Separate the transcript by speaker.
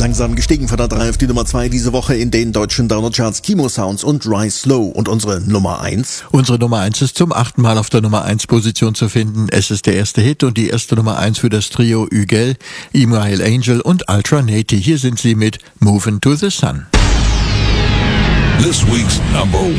Speaker 1: Langsam gestiegen von der 3 auf die Nummer 2 diese Woche in den deutschen Download-Charts. Kimo Sounds und Rise Slow. Und unsere Nummer 1?
Speaker 2: Unsere Nummer 1 ist zum 8. Mal auf der Nummer 1 Position zu finden. Es ist der erste Hit und die erste Nummer 1 für das Trio Hügel, Email Angel und Ultra Nati. Hier sind sie mit Movin' to the Sun.
Speaker 3: This week's number